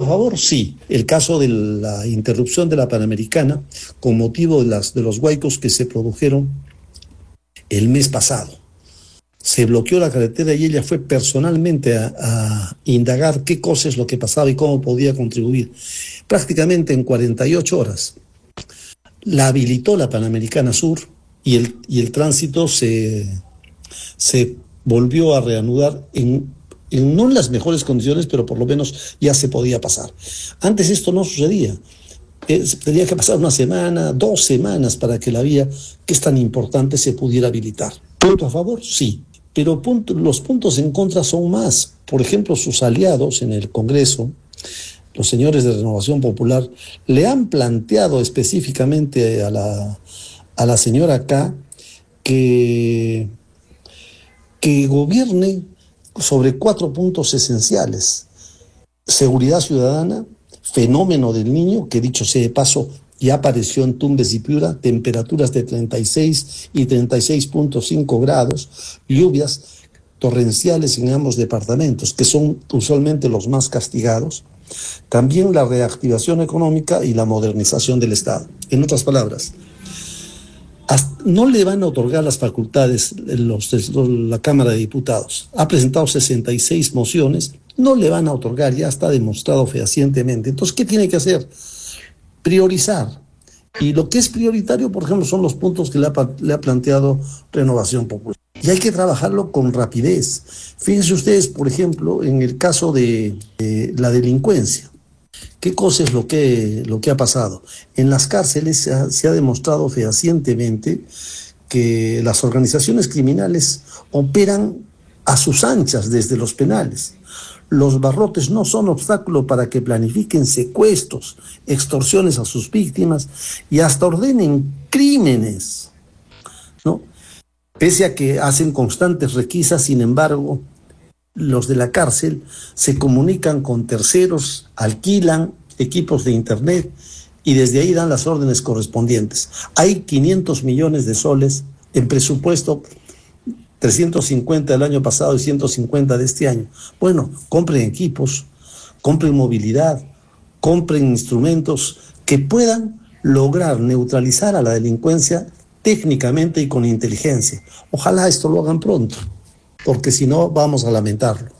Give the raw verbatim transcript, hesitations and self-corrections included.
favor, sí. El caso de la interrupción de la Panamericana con motivo de, las, de los huaicos que se produjeron el mes pasado. Se bloqueó la carretera y ella fue personalmente a, a indagar qué cosa es lo que pasaba y cómo podía contribuir. Prácticamente en cuarenta y ocho horas la habilitó la Panamericana Sur y el, y el tránsito se, se volvió a reanudar en, en no en las mejores condiciones, pero por lo menos ya se podía pasar. Antes esto no sucedía. Eh, tenía que pasar una semana, dos semanas para que la vía, que es tan importante, se pudiera habilitar. ¿Punto a favor? Sí. Pero punto, los puntos en contra son más. Por ejemplo, sus aliados en el Congreso, los señores de Renovación Popular, le han planteado específicamente a la, a la señora K que, que gobierne sobre cuatro puntos esenciales. Seguridad ciudadana, fenómeno del niño, que dicho sea de paso, ya apareció en Tumbes y Piura, temperaturas de treinta y seis y treinta y seis punto cinco grados, lluvias torrenciales en ambos departamentos, que son usualmente los más castigados. También la reactivación económica y la modernización del Estado. En otras palabras, no le van a otorgar las facultades los, la Cámara de Diputados. Ha presentado sesenta y seis mociones, no le van a otorgar, ya está demostrado fehacientemente. Entonces, ¿qué tiene que hacer? Priorizar. Y lo que es prioritario, por ejemplo, son los puntos que le ha, le ha planteado Renovación Popular. Y hay que trabajarlo con rapidez. Fíjense ustedes, por ejemplo, en el caso de, de la delincuencia. ¿Qué cosa es lo que, lo que ha pasado? En las cárceles se ha, se ha demostrado fehacientemente que las organizaciones criminales operan a sus anchas desde los penales. Los barrotes no son obstáculo para que planifiquen secuestros, extorsiones a sus víctimas y hasta ordenen crímenes, ¿no? Pese a que hacen constantes requisas, sin embargo, los de la cárcel se comunican con terceros, alquilan equipos de internet y desde ahí dan las órdenes correspondientes. Hay quinientos millones de soles en presupuesto, trescientos cincuenta del año pasado y ciento cincuenta de este año. Bueno, compren equipos, compren movilidad, compren instrumentos que puedan lograr neutralizar a la delincuencia técnicamente y con inteligencia. Ojalá esto lo hagan pronto, porque si no vamos a lamentarlo.